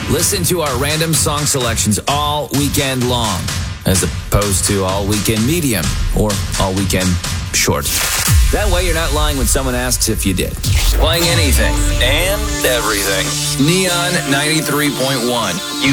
Listen to our random song selections all weekend long, as opposed to all weekend medium or all weekend short. That way you're not lying when someone asks if you did. Playing anything and everything. Neon 93.1.